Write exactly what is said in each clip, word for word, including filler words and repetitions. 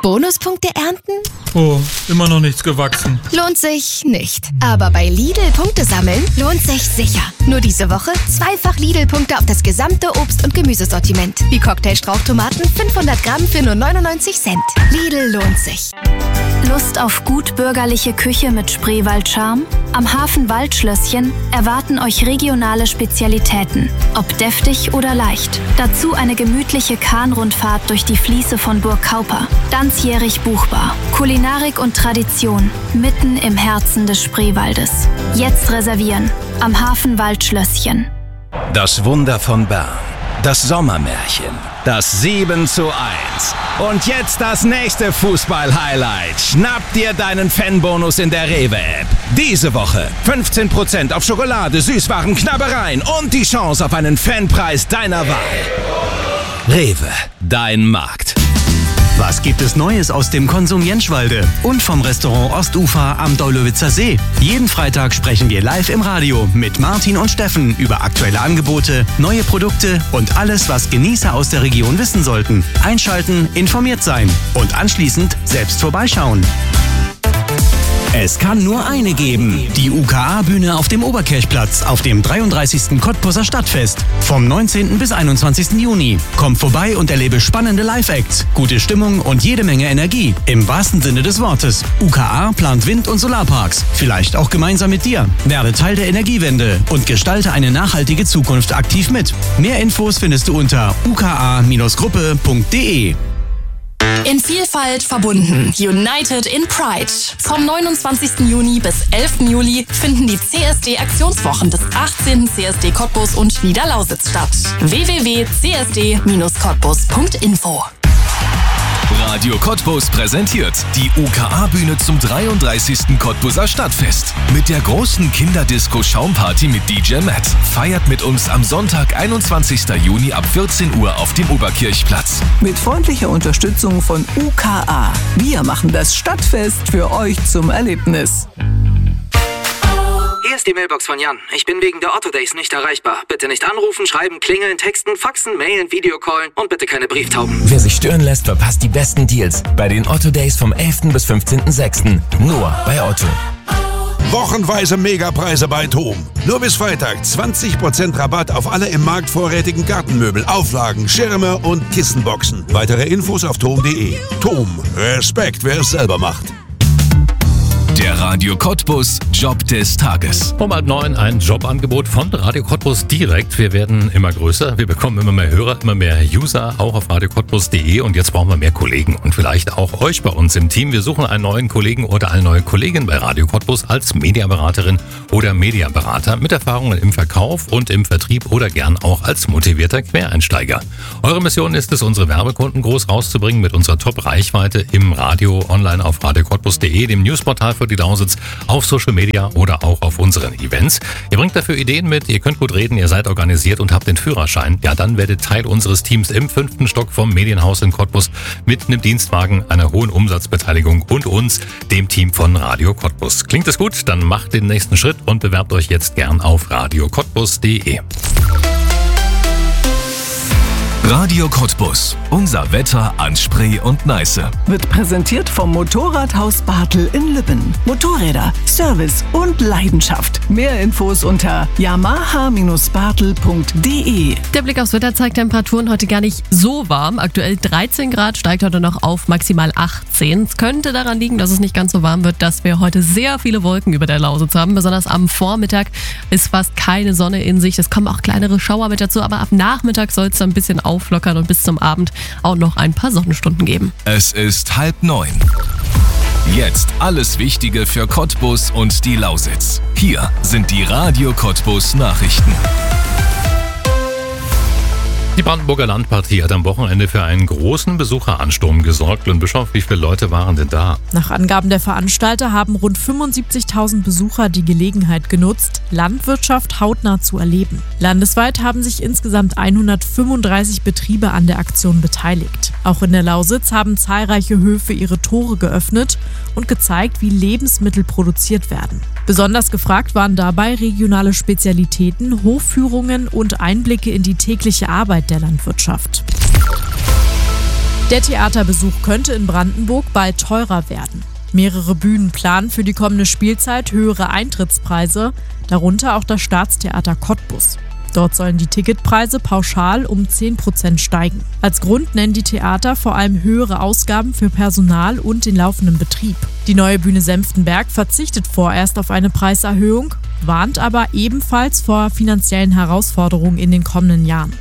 Bonuspunkte ernten? Oh, immer noch nichts gewachsen. Lohnt sich nicht. Aber bei Lidl Punkte sammeln lohnt sich sicher. Nur diese Woche zweifach Lidl-Punkte auf das gesamte Obst- und Gemüsesortiment. Wie Cocktail-Strauchtomaten fünfhundert Gramm für nur neunundneunzig Cent. Lidl lohnt sich. Lust auf gut bürgerliche Küche mit Spreewald-Charme? Am Hafen Waldschlösschen erwarten euch regionale Spezialitäten, ob deftig oder leicht. Dazu eine gemütliche Kahnrundfahrt durch die Fließe von Burg Kauper. Ganzjährig buchbar. Kulinarik und Tradition mitten im Herzen des Spreewaldes. Jetzt reservieren. Am Hafen Waldschlösschen. Das Wunder von Bern. Das Sommermärchen. Das sieben zu eins. Und jetzt das nächste Fußball-Highlight. Schnapp dir deinen Fanbonus in der Rewe-App. Diese Woche fünfzehn Prozent auf Schokolade, Süßwaren, Knabbereien und die Chance auf einen Fanpreis deiner Wahl. Rewe, dein Markt. Was gibt es Neues aus dem Konsum Jenschwalde und vom Restaurant Ostufer am Deulowitzer See? Jeden Freitag sprechen wir live im Radio mit Martin und Steffen über aktuelle Angebote, neue Produkte und alles, was Genießer aus der Region wissen sollten. Einschalten, informiert sein und anschließend selbst vorbeischauen. Es kann nur eine geben. Die U K A-Bühne auf dem Oberkirchplatz auf dem dreiunddreißigsten Cottbuser Stadtfest. Vom neunzehnten bis einundzwanzigsten Juni. Komm vorbei und erlebe spannende Live-Acts, gute Stimmung und jede Menge Energie. Im wahrsten Sinne des Wortes. U K A plant Wind- und Solarparks. Vielleicht auch gemeinsam mit dir. Werde Teil der Energiewende und gestalte eine nachhaltige Zukunft aktiv mit. Mehr Infos findest du unter u k a gruppe punkt d e. In Vielfalt verbunden. United in Pride. Vom neunundzwanzigsten Juni bis elften Juli finden die C S D-Aktionswochen des achtzehnten C S D Cottbus und Niederlausitz statt. w w w punkt c s d bindestrich cottbus punkt info. Radio Cottbus präsentiert die U K A-Bühne zum dreiunddreißigsten Cottbuser Stadtfest. Mit der großen Kinderdisco-Schaumparty mit D J Matt. Feiert mit uns am Sonntag, einundzwanzigsten Juni ab vierzehn Uhr auf dem Oberkirchplatz. Mit freundlicher Unterstützung von U K A. Wir machen das Stadtfest für euch zum Erlebnis. Hier ist die Mailbox von Jan. Ich bin wegen der Otto Days nicht erreichbar. Bitte nicht anrufen, schreiben, klingeln, texten, faxen, mailen, Videocallen und bitte keine Brieftauben. Wer sich stören lässt, verpasst die besten Deals bei den Otto Days vom elften bis fünfzehnten sechsten Nur bei Otto. Wochenweise Megapreise bei Thom. Nur bis Freitag zwanzig Prozent Rabatt auf alle im Markt vorrätigen Gartenmöbel, Auflagen, Schirme und Kissenboxen. Weitere Infos auf thom punkt de. Thom. Respekt, wer es selber macht. Der Radio Cottbus Job des Tages. Um halb neun ein Jobangebot von Radio Cottbus direkt. Wir werden immer größer, wir bekommen immer mehr Hörer, immer mehr User, auch auf radio cottbus punkt de und jetzt brauchen wir mehr Kollegen und vielleicht auch euch bei uns im Team. Wir suchen einen neuen Kollegen oder eine neue Kollegin bei Radio Cottbus als Mediaberaterin oder Mediaberater mit Erfahrungen im Verkauf und im Vertrieb oder gern auch als motivierter Quereinsteiger. Eure Mission ist es, unsere Werbekunden groß rauszubringen mit unserer Top-Reichweite im Radio, online auf radio cottbus punkt de, dem Newsportal für die Lausitz, auf Social Media oder auch auf unseren Events. Ihr bringt dafür Ideen mit, ihr könnt gut reden, ihr seid organisiert und habt den Führerschein. Ja, dann werdet Teil unseres Teams im fünften Stock vom Medienhaus in Cottbus mit einem Dienstwagen, einer hohen Umsatzbeteiligung und uns, dem Team von Radio Cottbus. Klingt es gut? Dann macht den nächsten Schritt und bewerbt euch jetzt gern auf radio cottbus punkt de. Radio Cottbus. Unser Wetter an Spree und Neiße. Wird präsentiert vom Motorradhaus Bartel in Lübben. Motorräder, Service und Leidenschaft. Mehr Infos unter yamaha Bindestrich bartel punkt de. Der Blick aufs Wetter zeigt Temperaturen heute gar nicht so warm. Aktuell dreizehn Grad, steigt heute noch auf maximal achtzehn. Es könnte daran liegen, dass es nicht ganz so warm wird, dass wir heute sehr viele Wolken über der Lausitz haben. Besonders am Vormittag ist fast keine Sonne in Sicht. Es kommen auch kleinere Schauer mit dazu, aber ab Nachmittag soll es dann ein bisschen auflockern und bis zum Abend auch noch ein paar Sonnenstunden geben. Es ist halb neun. Jetzt alles Wichtige für Cottbus und die Lausitz. Hier sind die Radio Cottbus Nachrichten. Die Brandenburger Landpartie hat am Wochenende für einen großen Besucheransturm gesorgt. Und Bischof, wie viele Leute waren denn da? Nach Angaben der Veranstalter haben rund fünfundsiebzigtausend Besucher die Gelegenheit genutzt, Landwirtschaft hautnah zu erleben. Landesweit haben sich insgesamt hundertfünfunddreißig Betriebe an der Aktion beteiligt. Auch in der Lausitz haben zahlreiche Höfe ihre Tore geöffnet und gezeigt, wie Lebensmittel produziert werden. Besonders gefragt waren dabei regionale Spezialitäten, Hofführungen und Einblicke in die tägliche Arbeit der Landwirtschaft. Der Theaterbesuch könnte in Brandenburg bald teurer werden. Mehrere Bühnen planen für die kommende Spielzeit höhere Eintrittspreise, darunter auch das Staatstheater Cottbus. Dort sollen die Ticketpreise pauschal um zehn Prozent steigen. Als Grund nennen die Theater vor allem höhere Ausgaben für Personal und den laufenden Betrieb. Die neue Bühne Senftenberg verzichtet vorerst auf eine Preiserhöhung, warnt aber ebenfalls vor finanziellen Herausforderungen in den kommenden Jahren.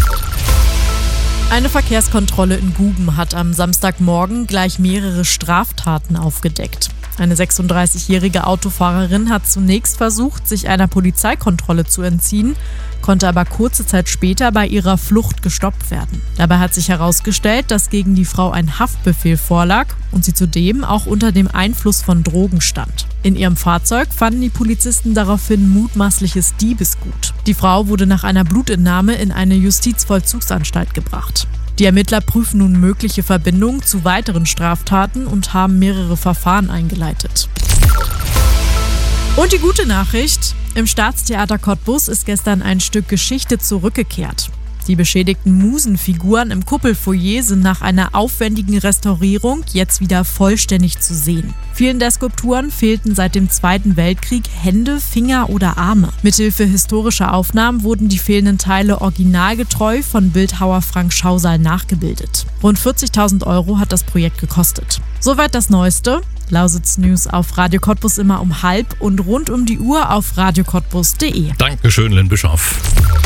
Eine Verkehrskontrolle in Guben hat am Samstagmorgen gleich mehrere Straftaten aufgedeckt. Eine sechsunddreißigjährige Autofahrerin hat zunächst versucht, sich einer Polizeikontrolle zu entziehen, konnte aber kurze Zeit später bei ihrer Flucht gestoppt werden. Dabei hat sich herausgestellt, dass gegen die Frau ein Haftbefehl vorlag und sie zudem auch unter dem Einfluss von Drogen stand. In ihrem Fahrzeug fanden die Polizisten daraufhin mutmaßliches Diebesgut. Die Frau wurde nach einer Blutentnahme in eine Justizvollzugsanstalt gebracht. Die Ermittler prüfen nun mögliche Verbindungen zu weiteren Straftaten und haben mehrere Verfahren eingeleitet. Und die gute Nachricht: Im Staatstheater Cottbus ist gestern ein Stück Geschichte zurückgekehrt. Die beschädigten Musenfiguren im Kuppelfoyer sind nach einer aufwendigen Restaurierung jetzt wieder vollständig zu sehen. Vielen der Skulpturen fehlten seit dem Zweiten Weltkrieg Hände, Finger oder Arme. Mithilfe historischer Aufnahmen wurden die fehlenden Teile originalgetreu von Bildhauer Frank Schausal nachgebildet. Rund vierzigtausend Euro hat das Projekt gekostet. Soweit das Neueste. Lausitz News auf Radio Cottbus immer um halb und rund um die Uhr auf radio cottbus punkt de. Dankeschön, Lynn Bischoff.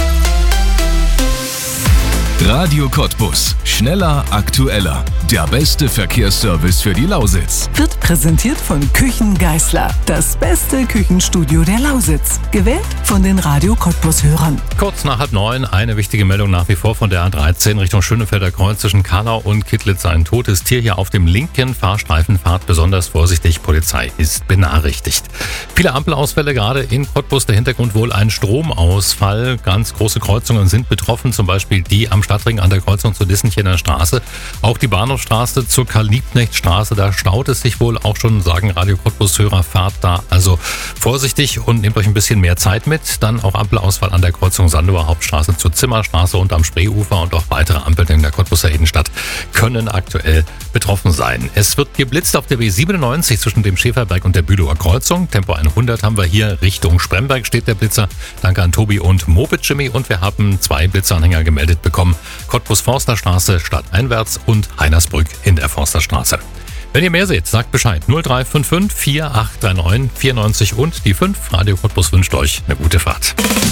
Radio Cottbus. Schneller, aktueller. Der beste Verkehrsservice für die Lausitz. Wird präsentiert von Küchen Geisler. Das beste Küchenstudio der Lausitz. Gewählt von den Radio Cottbus-Hörern. Kurz nach halb neun eine wichtige Meldung nach wie vor von der A dreizehn Richtung Schönefelder Kreuz zwischen Karlau und Kittlitz. Ein totes Tier hier auf dem linken Fahrstreifen. Fahrt besonders vorsichtig. Polizei ist benachrichtigt. Viele Ampelausfälle gerade in Cottbus. Der Hintergrund wohl ein Stromausfall. Ganz große Kreuzungen sind betroffen. Zum Beispiel die am Stadtring an der Kreuzung zur Dissenchener Straße. Auch die Bahnhofstraße zur Karl-Liebknecht-Straße. Da staut es sich wohl auch schon, sagen Radio Cottbus-Hörer. Fahrt da also vorsichtig und nehmt euch ein bisschen mehr Zeit mit. Dann auch Ampelausfall an der Kreuzung Sandower Hauptstraße zur Zimmerstraße und am Spreeufer und auch weitere Ampeln in der Cottbuser Innenstadt können aktuell betroffen sein. Es wird geblitzt auf der B siebenundneunzig zwischen dem Schäferberg und der Bülower Kreuzung. Tempo hundert haben wir hier. Richtung Spremberg steht der Blitzer. Danke an Tobi und Moped Jimmy. Und wir haben zwei Blitzeranhänger gemeldet bekommen. Cottbus-Forsterstraße stadteinwärts und Heinersbrück in der Forsterstraße. Wenn ihr mehr seht, sagt Bescheid. null drei fünf fünf vier acht drei neun vier neun und die fünf. Radio Cottbus wünscht euch eine gute Fahrt.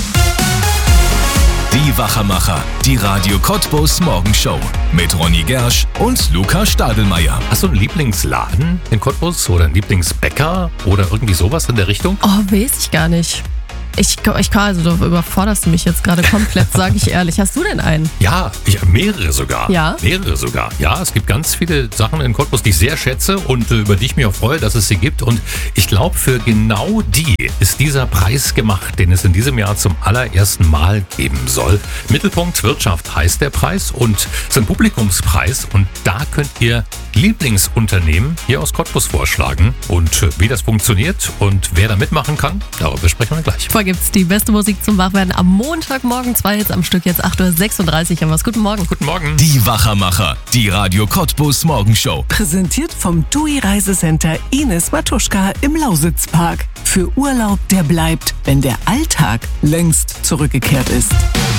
Die Wachermacher, die Radio Cottbus Morgenshow mit Ronny Gersch und Luca Stadelmeier. Hast du einen Lieblingsladen in Cottbus oder einen Lieblingsbäcker oder irgendwie sowas in der Richtung? Oh, weiß ich gar nicht. Ich, ich also du überforderst du mich jetzt gerade komplett, sage ich ehrlich. Hast du denn einen? Ja, ich, mehrere sogar. Ja? Mehrere sogar. Ja, es gibt ganz viele Sachen in Cottbus, die ich sehr schätze und äh, über die ich mich auch freue, dass es sie gibt. Und ich glaube, für genau die ist dieser Preis gemacht, den es in diesem Jahr zum allerersten Mal geben soll. Mittelpunkt Wirtschaft heißt der Preis und es ist ein Publikumspreis. Und da könnt ihr Lieblingsunternehmen hier aus Cottbus vorschlagen. Und äh, wie das funktioniert und wer da mitmachen kann, darüber sprechen wir gleich. Gibt's die beste Musik zum Wachwerden am Montagmorgen, zwei Hits am Stück, jetzt acht Uhr sechsunddreißig. Haben wir's. Guten Morgen. Guten Morgen. Die Wachermacher, die Radio Cottbus Morgenshow. Präsentiert vom T U I Reisecenter Ines Matuschka im Lausitzpark. Für Urlaub, der bleibt, wenn der Alltag längst zurückgekehrt ist.